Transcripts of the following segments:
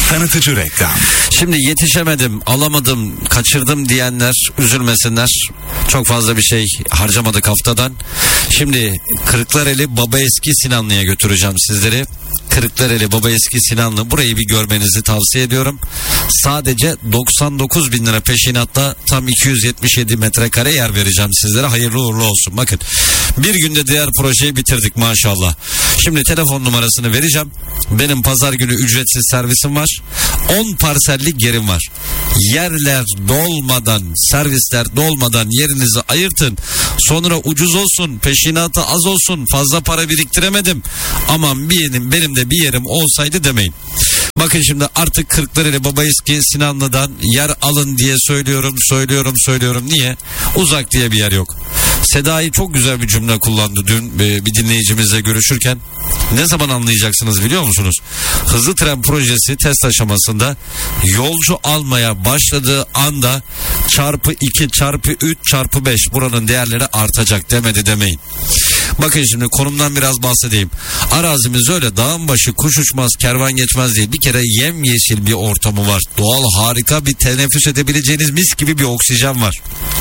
Tanıtıcı reklam. Şimdi yetişemedim, alamadım, kaçırdım diyenler üzülmesinler. Çok fazla bir şey harcamadık haftadan. Şimdi Kırklareli Baba Eski Sinanlı'ya götüreceğim sizleri. Kırklareli Baba Eski Sinanlı, burayı bir görmenizi tavsiye ediyorum. Sadece 99 bin lira peşinatla tam 277 metrekare yer vereceğim sizlere. Hayırlı uğurlu olsun. Bakın, bir günde diğer projeyi bitirdik maşallah. Şimdi telefon numarasını vereceğim. Benim pazar günü ücretsiz servisim var. 10 parsellik yerim var. Yerler dolmadan, servisler dolmadan yerinizi ayırtın. Sonra ucuz olsun, peşinatı az olsun, fazla para biriktiremedim, aman benim de bir yerim olsaydı demeyin. Bakın şimdi artık Kırklareli Baba Eski Sinanlı'dan yer alın diye söylüyorum. Niye? Uzak diye bir yer yok. Seda'yı çok güzel bir cümle kullandı dün bir dinleyicimizle görüşürken. Ne zaman anlayacaksınız biliyor musunuz? Hızlı tren projesi test aşamasında yolcu almaya başladığı anda çarpı 2, çarpı 3, çarpı 5 buranın değerleri artacak demedi demeyin. Bakın şimdi konumdan biraz bahsedeyim. Arazimiz öyle dağın başı, kuş uçmaz, kervan geçmez değil. Bir kere yemyeşil bir ortamı var. Doğal, harika, bir teneffüs edebileceğiniz mis gibi bir oksijen var.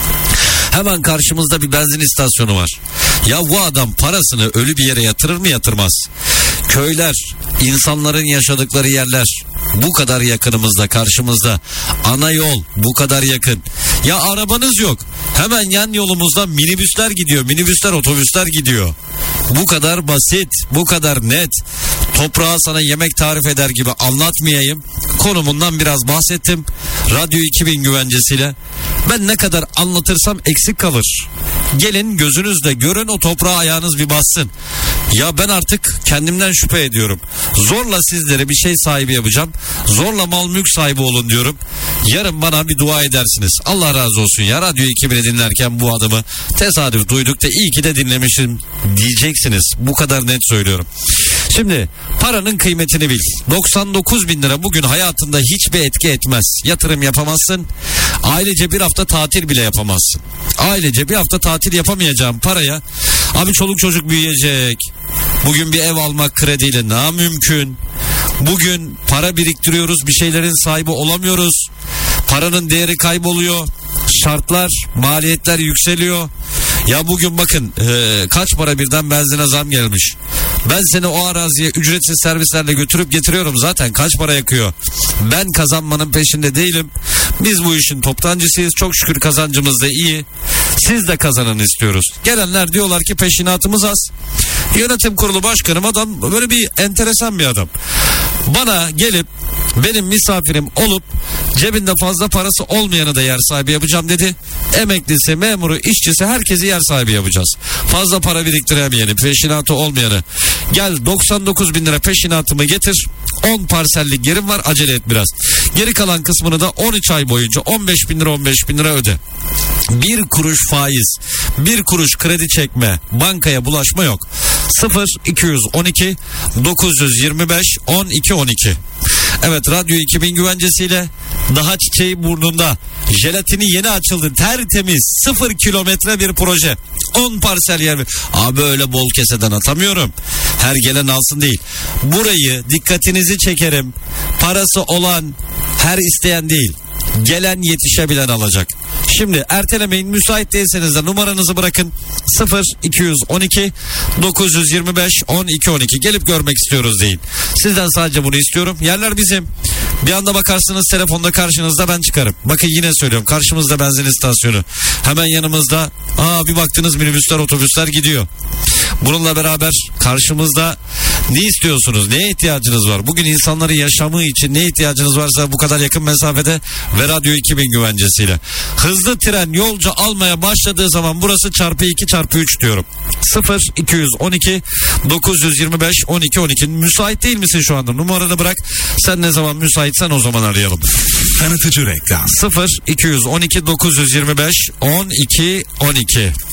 Hemen karşımızda bir benzin istasyonu var. Ya bu adam parasını ölü bir yere yatırır mı, yatırmaz? Köyler, insanların yaşadıkları yerler bu kadar yakınımızda, karşımızda. Ana yol bu kadar yakın. Ya arabanız yok, hemen yan yolumuzda minibüsler gidiyor, minibüsler, otobüsler gidiyor. Bu kadar basit, bu kadar net. Toprağa sana yemek tarif eder gibi anlatmayayım. Konumundan biraz bahsettim. Radyo 2000 güvencesiyle. Ben ne kadar anlatırsam eksik kalır. Gelin gözünüzle görün, o toprağa ayağınız bir bassın. Ya ben artık kendimden şüphe ediyorum. Zorla sizlere bir şey sahibi yapacağım. Zorla mal mülk sahibi olun diyorum. Yarın bana bir dua edersiniz. Allah razı olsun ya, Radyo 2000'i dinlerken bu adımı tesadüf duyduk da iyi ki de dinlemişim diyeceksiniz. Bu kadar net söylüyorum. Şimdi paranın kıymetini bil. 99 bin lira bugün hayatında hiçbir etki etmez. Yatırım yapamazsın. Ailece bir hafta tatil bile yapamazsın. Ailece bir hafta tatil yapamayacağım paraya abi çoluk çocuk büyüyecek. Bugün bir ev almak krediyle namümkün. Bugün para biriktiriyoruz, bir şeylerin sahibi olamıyoruz. Paranın değeri kayboluyor. Şartlar, maliyetler yükseliyor. Ya bugün bakın kaç para birden benzine zam gelmiş. Ben seni o araziye ücretsiz servislerle götürüp getiriyorum, zaten kaç para yakıyor. Ben kazanmanın peşinde değilim. Biz bu işin toptancısıyız. Çok şükür kazancımız da iyi. Siz de kazanın istiyoruz. Gelenler diyorlar ki peşinatımız az. Yönetim kurulu başkanım adam böyle bir enteresan bir adam. Bana gelip benim misafirim olup cebinde fazla parası olmayanı da yer sahibi yapacağım dedi. Emeklisi, memuru, işçisi, herkesi yer sahibi yapacağız. Fazla para biriktiremeyeni, peşinatı olmayanı. Gel 99 bin lira peşinatımı getir. 10 parsellik yerim var, acele et biraz. Geri kalan kısmını da 13 ay boyunca 15 bin lira öde. 1 kuruş faiz, 1 kuruş kredi çekme, bankaya bulaşma yok. 0212 925 12 12. Evet, Radyo 2000 güvencesiyle daha çiçeği burnunda, jelatini yeni açıldı, tertemiz, 0 kilometre bir proje, 10 parsel yer. Abi öyle bol keseden atamıyorum, her gelen alsın değil. Burayı dikkatinizi çekerim, parası olan her isteyen değil, gelen yetişebilen alacak. Şimdi ertelemeyin, müsait değilseniz de numaranızı bırakın. 0212 925 12 12 gelip görmek istiyoruz deyin. Sizden sadece bunu istiyorum. Yerler bizim. Bir anda bakarsınız telefonda karşınızda ben çıkarım. Bakın yine söylüyorum, karşımızda benzin istasyonu. Hemen yanımızda bir baktınız minibüsler, otobüsler gidiyor. Bununla beraber karşımızda ne istiyorsunuz? Neye ihtiyacınız var? Bugün insanların yaşamı için ne ihtiyacınız varsa bu kadar yakın mesafede ve Radyo 2000 güvencesiyle. Hızlı tren yolcu almaya başladığı zaman burası çarpı 2 çarpı 3 diyorum. 0212 925 12 12. Müsait değil misin şu anda? Numaranı bırak. Sen ne zaman müsaitsen o zaman arayalım. Tanıtıcı reklam. 0212 925 12 12.